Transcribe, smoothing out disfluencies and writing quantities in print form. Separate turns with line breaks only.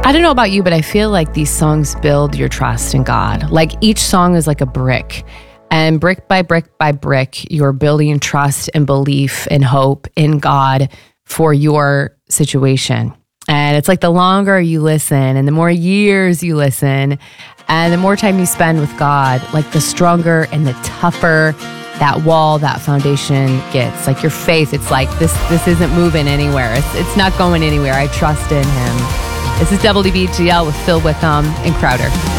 I don't know about you, but I feel like these songs build your trust in God. Like each song is like a brick. And brick by brick by brick, you're building trust and belief and hope in God for your situation. And it's like the longer you listen and the more years you listen and the more time you spend with God, like the stronger and the tougher that wall, that foundation gets. Like your faith, it's like this isn't moving anywhere. It's not going anywhere. I trust in him. This is WBGL with Phil Wickham and Crowder.